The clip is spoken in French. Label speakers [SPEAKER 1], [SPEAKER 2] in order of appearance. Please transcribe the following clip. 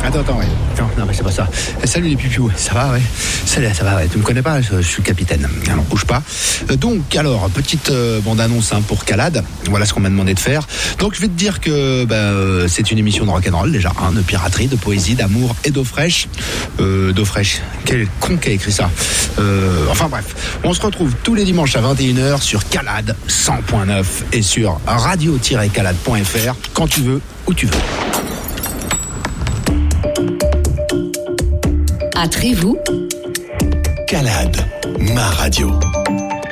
[SPEAKER 1] Attends, ouais. Non, mais c'est pas ça. Salut les pipious, ça va, ouais. Salut, ça va, ouais. Tu me connais pas, je suis capitaine. Alors, bouge pas. Donc, alors, petite bande-annonce pour Calade. Voilà ce qu'on m'a demandé de faire. Donc, je vais te dire que c'est une émission de rock'n'roll, déjà, de piraterie, de poésie, d'amour et d'eau fraîche. D'eau fraîche. Quel con qui a écrit ça. Enfin, bref. On se retrouve tous les dimanches à 21h sur Calade 100.9 et sur radio-calade.fr quand tu veux, où tu veux.
[SPEAKER 2] À Trévoux,
[SPEAKER 3] Calade, ma radio.